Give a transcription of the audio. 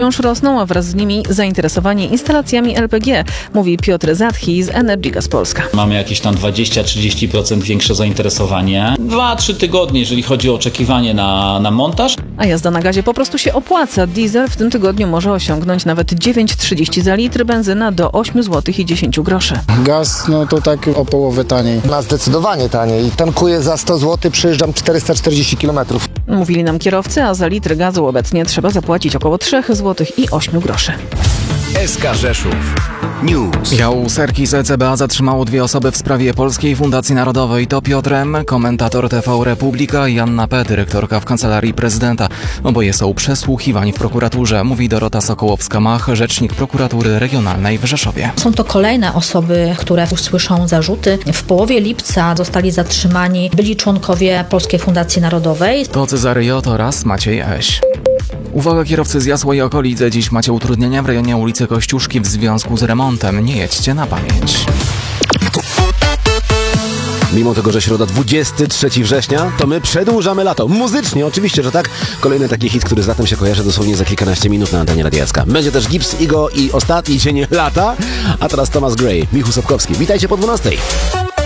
wciąż rosną, a wraz z nimi zainteresowanie instalacjami LPG, mówi Piotr Zatchi z Energy Gas Polska. Mamy jakieś tam 20-30% większe zainteresowanie. 2-3 tygodnie, jeżeli chodzi o oczekiwanie na montaż. A jazda na gazie po prostu się opłaca. Diesel w tym tygodniu może osiągnąć nawet 9,30 za litr, benzyna do 8 zł i 10 groszy. Gaz, to tak o połowę taniej. Zdecydowanie taniej. Tankuję za 100 zł, przejeżdżam 440 km. Mówili nam kierowcy, a za litr gazu obecnie trzeba zapłacić około 3 zł i 8 groszy. SK Rzeszów News. Dział Serkis CBA zatrzymało 2 osoby w sprawie Polskiej Fundacji Narodowej. To Piotr M., komentator TV Republika, i Anna P., dyrektorka w Kancelarii Prezydenta. Oboje są przesłuchiwani w prokuraturze, mówi Dorota Sokołowska-Mach, rzecznik prokuratury regionalnej w Rzeszowie. Są to kolejne osoby, które usłyszą zarzuty. W połowie lipca zostali zatrzymani byli członkowie Polskiej Fundacji Narodowej. To Cezary J. oraz Maciej Eś. Uwaga, kierowcy z Jasła i okolicy. Dziś macie utrudnienia w rejonie ulicy Kościuszki w związku z remontem. Nie jedźcie na pamięć. Mimo tego, że środa 23 września, to my przedłużamy lato. Muzycznie, oczywiście, że tak. Kolejny taki hit, który z latem się kojarzy dosłownie za kilkanaście minut na antenie Radia SK. Będzie też Gibbs, Igo i ostatni dzień lata. A teraz Thomas Gray, Michu Sobkowski. Witajcie po 12.